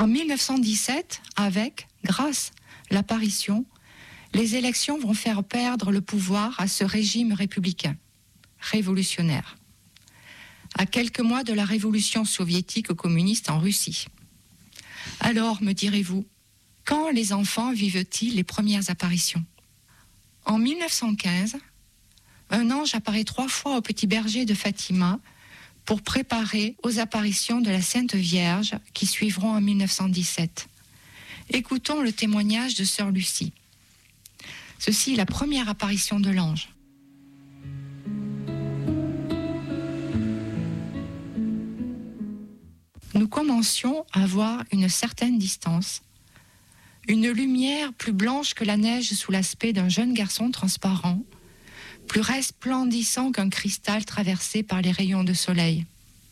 En 1917, grâce à l'apparition, les élections vont faire perdre le pouvoir à ce régime républicain, révolutionnaire, à quelques mois de la révolution soviétique communiste en Russie. Alors, me direz-vous, quand les enfants vivent-ils les premières apparitions ? En 1915, un ange apparaît 3 fois au petit berger de Fatima pour préparer aux apparitions de la Sainte Vierge qui suivront en 1917. Écoutons le témoignage de sœur Lucie. Ceci est la première apparition de l'ange. Nous commencions à voir une certaine distance, une lumière plus blanche que la neige sous l'aspect d'un jeune garçon transparent, plus resplendissant qu'un cristal traversé par les rayons de soleil.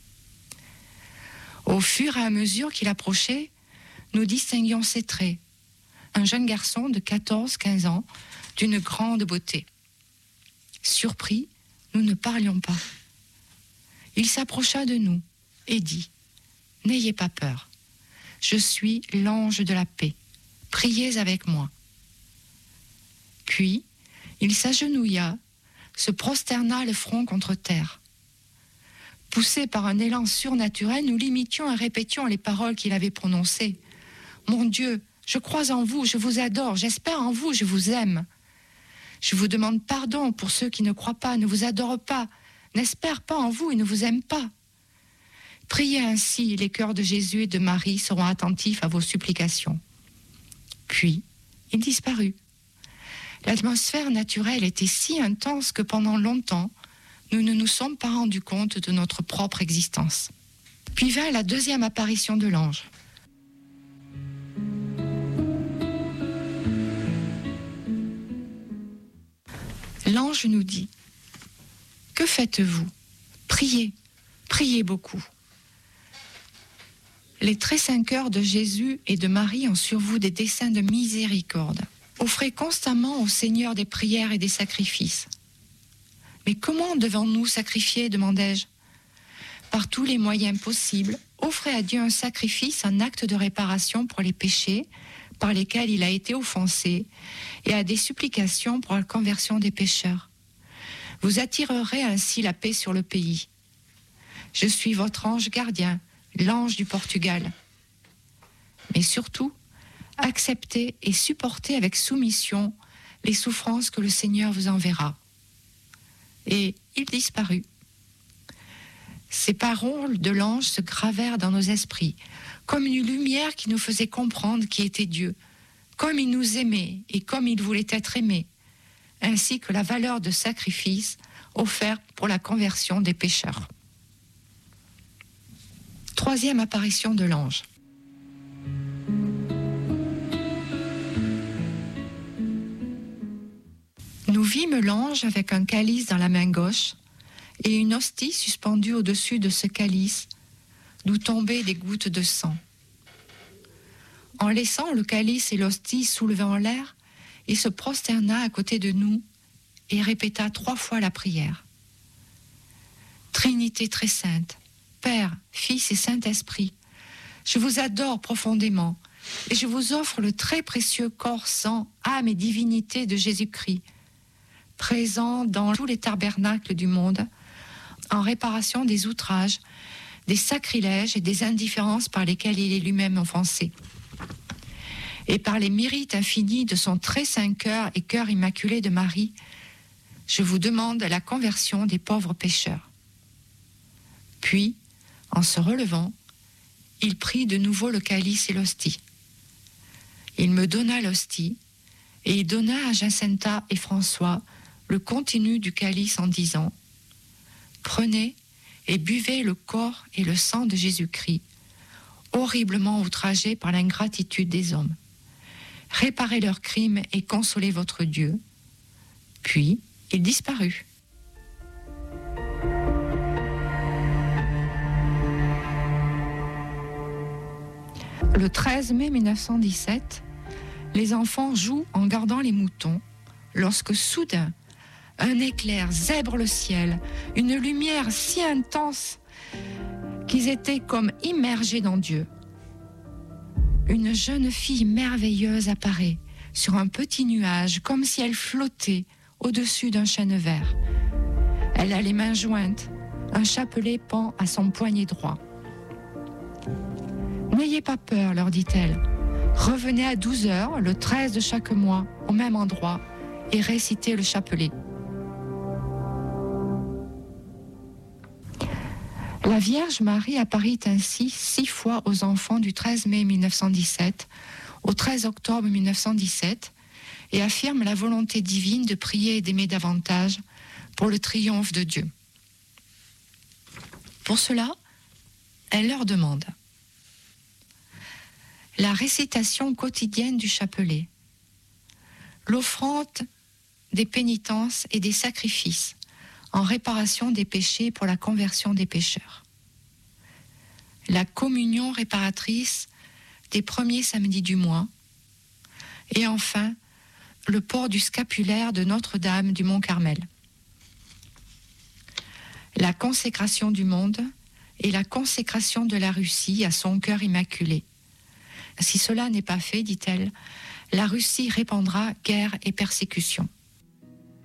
Au fur et à mesure qu'il approchait, nous distinguions ses traits. Un jeune garçon de 14-15 ans, d'une grande beauté. Surpris, nous ne parlions pas. Il s'approcha de nous et dit « N'ayez pas peur, je suis l'ange de la paix, priez avec moi. » Puis, il s'agenouilla, se prosterna le front contre terre. Poussés par un élan surnaturel, nous l'imitions et répétions les paroles qu'il avait prononcées. « Mon Dieu, je crois en vous, je vous adore, j'espère en vous, je vous aime. Je vous demande pardon pour ceux qui ne croient pas, ne vous adorent pas, n'espèrent pas en vous et ne vous aiment pas. Priez ainsi, les cœurs de Jésus et de Marie seront attentifs à vos supplications. » Puis, il disparut. L'atmosphère naturelle était si intense que pendant longtemps, nous ne nous sommes pas rendus compte de notre propre existence. Puis vint la deuxième apparition de l'ange. L'ange nous dit « Que faites-vous ? Priez, priez beaucoup. Les très saints cœurs de Jésus et de Marie ont sur vous des desseins de miséricorde. Offrez constamment au Seigneur des prières et des sacrifices. » Mais comment devons-nous sacrifier, demandai-je. Par tous les moyens possibles, offrez à Dieu un sacrifice, un acte de réparation pour les péchés par lesquels il a été offensé et à des supplications pour la conversion des pécheurs. Vous attirerez ainsi la paix sur le pays. Je suis votre ange gardien, l'ange du Portugal. Mais surtout, acceptez et supportez avec soumission les souffrances que le Seigneur vous enverra. Et il disparut. Ces paroles de l'ange se gravèrent dans nos esprits, comme une lumière qui nous faisait comprendre qui était Dieu, comme il nous aimait et comme il voulait être aimé, ainsi que la valeur de sacrifice offert pour la conversion des pécheurs. Troisième apparition de l'ange. Nous vîmes l'ange avec un calice dans la main gauche et une hostie suspendue au-dessus de ce calice, d'où tombaient des gouttes de sang. En laissant le calice et l'hostie soulevés en l'air, il se prosterna à côté de nous et répéta 3 fois la prière. Trinité très sainte, Père, Fils et Saint-Esprit, je vous adore profondément et je vous offre le très précieux corps, sang, âme et divinité de Jésus-Christ, présent dans tous les tabernacles du monde, en réparation des outrages, des sacrilèges et des indifférences par lesquels il est lui-même offensé. Et par les mérites infinis de son très saint cœur et cœur immaculé de Marie, je vous demande la conversion des pauvres pécheurs. Puis, en se relevant, il prit de nouveau le calice et l'hostie. Il me donna l'hostie, et il donna à Jacinta et François le contenu du calice en disant « Prenez et buvez le corps et le sang de Jésus-Christ, horriblement outragés par l'ingratitude des hommes. Réparez leurs crimes et consolez votre Dieu. » Puis, il disparut. Le 13 mai 1917, les enfants jouent en gardant les moutons, lorsque soudain, un éclair zèbre le ciel, une lumière si intense qu'ils étaient comme immergés dans Dieu. une jeune fille merveilleuse apparaît sur un petit nuage, comme si elle flottait au-dessus d'un chêne vert. Elle a les mains jointes, un chapelet pend à son poignet droit. « N'ayez pas peur, leur dit-elle. Revenez à 12 heures, le 13 de chaque mois, au même endroit, et récitez le chapelet. » La Vierge Marie apparut ainsi 6 fois aux enfants du 13 mai 1917 au 13 octobre 1917 et affirme la volonté divine de prier et d'aimer davantage pour le triomphe de Dieu. Pour cela, elle leur demande la récitation quotidienne du chapelet, l'offrande des pénitences et des sacrifices en réparation des péchés pour la conversion des pécheurs, la communion réparatrice des premiers samedis du mois, et enfin le port du scapulaire de Notre-Dame du Mont-Carmel, la consécration du monde et la consécration de la Russie à son cœur immaculé. Si cela n'est pas fait, dit-elle, la Russie répandra guerre et persécution.